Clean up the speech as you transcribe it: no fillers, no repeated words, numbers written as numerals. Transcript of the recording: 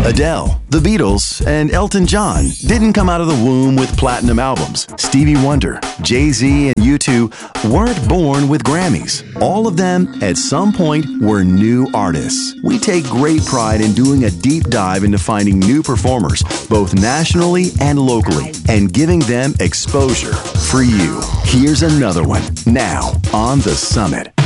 Adele, the Beatles, and Elton John didn't come out of the womb with platinum albums. Stevie Wonder, Jay-Z, and U2 weren't born with Grammys. All of them, at some point, were new artists. We take great pride in doing a deep dive into finding new performers, both nationally and locally, and giving them exposure for you. Here's another one, now on The Summit.